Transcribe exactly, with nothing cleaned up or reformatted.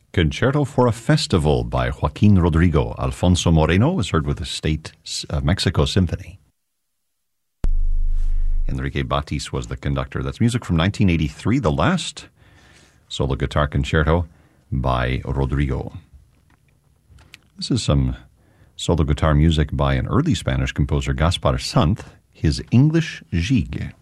Concerto for a Festival by Joaquin Rodrigo. Alfonso Moreno was heard with the State of Mexico Symphony. Enrique Batis was the conductor. That's music from nineteen eighty-three, the last solo guitar concerto by Rodrigo. This is some solo guitar music by an early Spanish composer, Gaspar Sant, his English Gigue.